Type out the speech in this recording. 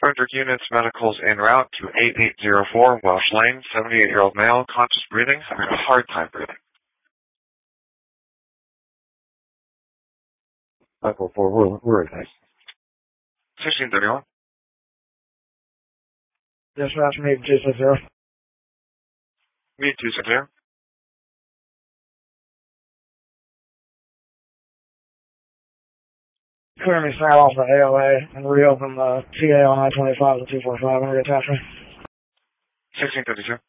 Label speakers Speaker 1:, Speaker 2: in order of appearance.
Speaker 1: Frederick Units Medicals en route to 8804 Welsh Lane, 78-year-old male, conscious breathing, having a hard time breathing.
Speaker 2: 544, we're ready.
Speaker 1: 1631.
Speaker 3: Dispatch, meet 260.
Speaker 1: Meet 260.
Speaker 3: Clear me south off the AOA and reopen the TA on I-25 to 245 and reattach me.
Speaker 1: 1652.